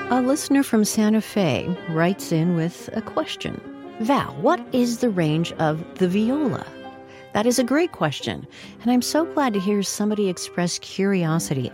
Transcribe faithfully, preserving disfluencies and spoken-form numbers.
A listener from Santa Fe writes in with a question. Val, what is the range of the viola? That is a great question, and I'm so glad to hear somebody express curiosity